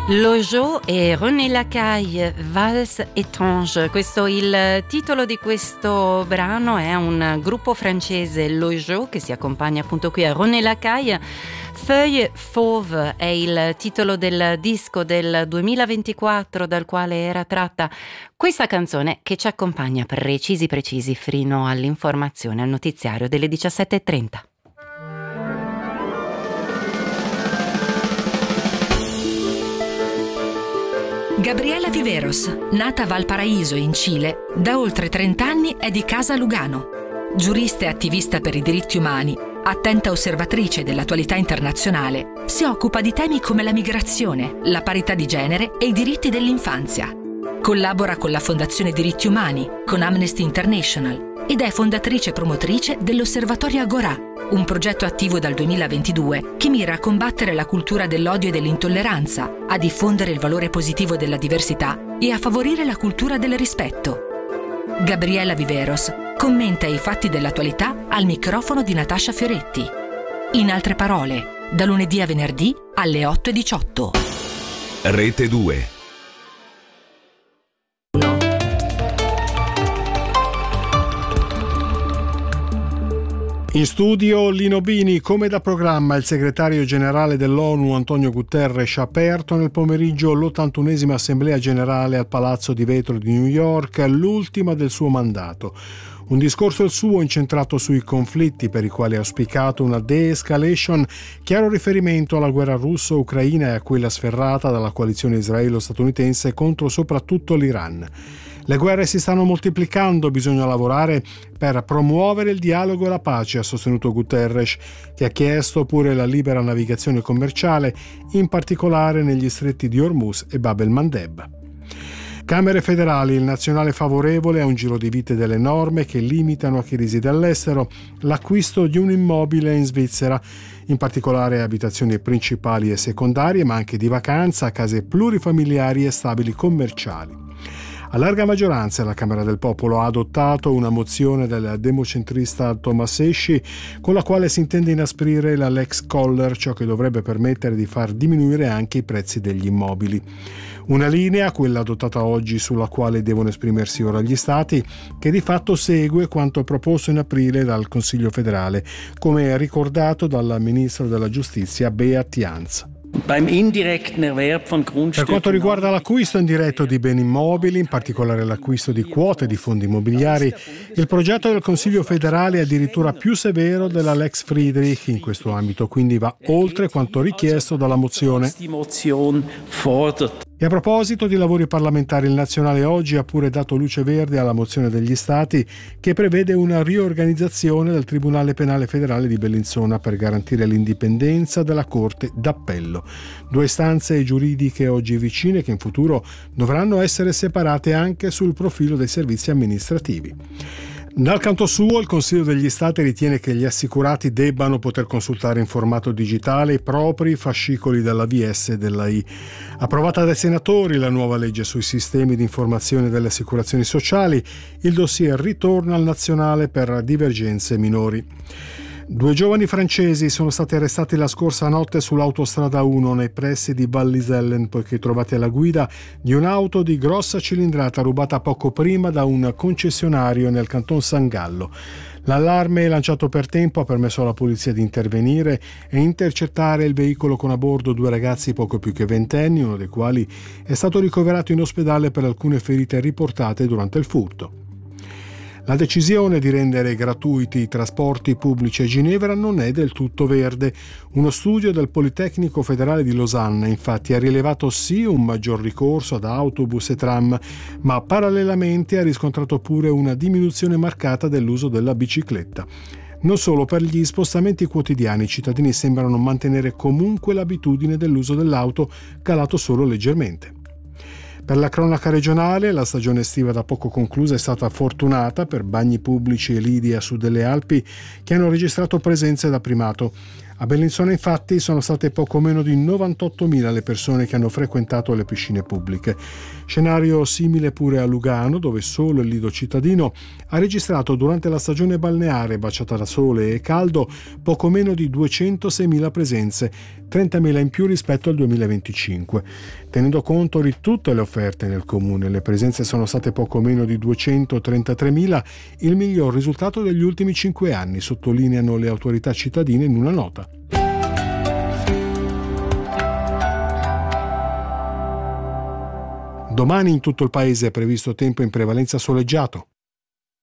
Lojo e René Lacaille, Valse étrange. Questo il titolo di questo brano, è un gruppo francese, Lojo, che si accompagna appunto qui a René Lacaille. Feuille Fauve è il titolo del disco del 2024 dal quale era tratta questa canzone, che ci accompagna precisi fino all'informazione, al notiziario delle 17:30. Gabriela Viveros, nata a Valparaíso in Cile, da oltre 30 anni è di Casa Lugano. Giurista e attivista per i diritti umani, attenta osservatrice dell'attualità internazionale, si occupa di temi come la migrazione, la parità di genere e i diritti dell'infanzia. Collabora con la Fondazione Diritti Umani, con Amnesty International ed è fondatrice e promotrice dell'Osservatorio Agorà, un progetto attivo dal 2022 che mira a combattere la cultura dell'odio e dell'intolleranza, a diffondere il valore positivo della diversità e a favorire la cultura del rispetto. Gabriela Viveros commenta i fatti dell'attualità al microfono di Natascia Fioretti. In altre parole, da lunedì a venerdì alle 8:18. Rete 2. In studio Lino Bini. Come da programma, il segretario generale dell'ONU Antonio Guterres ha aperto nel pomeriggio l'81esima Assemblea Generale al Palazzo di Vetro di New York, l'ultima del suo mandato. Un discorso il suo incentrato sui conflitti, per i quali ha auspicato una de-escalation, chiaro riferimento alla guerra russo-ucraina e a quella sferrata dalla coalizione israelo-statunitense contro soprattutto l'Iran. Le guerre si stanno moltiplicando, bisogna lavorare per promuovere il dialogo e la pace, ha sostenuto Guterres, che ha chiesto pure la libera navigazione commerciale, in particolare negli stretti di Hormuz e Bab el-Mandeb. Camere federali, il nazionale favorevole a un giro di vite delle norme che limitano a chi riside all'estero l'acquisto di un immobile in Svizzera, in particolare abitazioni principali e secondarie, ma anche di vacanza, case plurifamiliari e stabili commerciali. A larga maggioranza la Camera del Popolo ha adottato una mozione del democentrista Thomas Esci con la quale si intende inasprire la Lex Koller, ciò che dovrebbe permettere di far diminuire anche i prezzi degli immobili. Una linea, quella adottata oggi, sulla quale devono esprimersi ora gli Stati, che di fatto segue quanto proposto in aprile dal Consiglio federale, come ricordato dal Ministro della Giustizia Beat Jans. Per quanto riguarda l'acquisto indiretto di beni immobili, in particolare l'acquisto di quote di fondi immobiliari, il progetto del Consiglio federale è addirittura più severo della Lex Friedrich in questo ambito, quindi va oltre quanto richiesto dalla mozione. E a proposito di lavori parlamentari, il Nazionale oggi ha pure dato luce verde alla mozione degli Stati che prevede una riorganizzazione del Tribunale Penale Federale di Bellinzona per garantire l'indipendenza della Corte d'Appello. Due istanze giuridiche oggi vicine che in futuro dovranno essere separate anche sul profilo dei servizi amministrativi. Dal canto suo, il Consiglio degli Stati ritiene che gli assicurati debbano poter consultare in formato digitale i propri fascicoli dell'AVS e dell'AI. Approvata dai senatori la nuova legge sui sistemi di informazione delle assicurazioni sociali, il dossier ritorna al nazionale per divergenze minori. 2 giovani francesi sono stati arrestati la scorsa notte sull'autostrada 1 nei pressi di Vallisellen, poiché trovati alla guida di un'auto di grossa cilindrata rubata poco prima da un concessionario nel canton San Gallo. L'allarme lanciato per tempo ha permesso alla polizia di intervenire e intercettare il veicolo con a bordo 2 ragazzi poco più che ventenni, uno dei quali è stato ricoverato in ospedale per alcune ferite riportate durante il furto. La decisione di rendere gratuiti i trasporti pubblici a Ginevra non è del tutto verde. Uno studio del Politecnico Federale di Losanna, infatti, ha rilevato sì un maggior ricorso ad autobus e tram, ma parallelamente ha riscontrato pure una diminuzione marcata dell'uso della bicicletta. Non solo, per gli spostamenti quotidiani i cittadini sembrano mantenere comunque l'abitudine dell'uso dell'auto, calato solo leggermente. Per la cronaca regionale, la stagione estiva da poco conclusa è stata fortunata per bagni pubblici e lidi a sud delle Alpi che hanno registrato presenze da primato. A Bellinzona infatti sono state poco meno di 98.000 le persone che hanno frequentato le piscine pubbliche. Scenario simile pure a Lugano, dove solo il Lido cittadino ha registrato durante la stagione balneare baciata da sole e caldo poco meno di 206.000 presenze, 30.000 in più rispetto al 2025. Tenendo conto di tutte le offerte nel comune, le presenze sono state poco meno di 233.000, il miglior risultato degli ultimi 5 anni, sottolineano le autorità cittadine in una nota. Domani in tutto il paese è previsto tempo in prevalenza soleggiato.